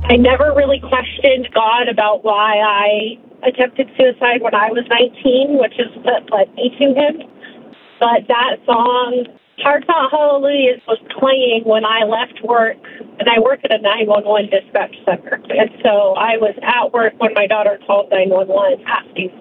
I never really questioned God about why I attempted suicide when I was 19, which is what led me to him. But that song, Hearts Out Hallelujah, was playing when I left work, and I work at a 911 dispatch center. And so I was at work when my daughter called 911 asking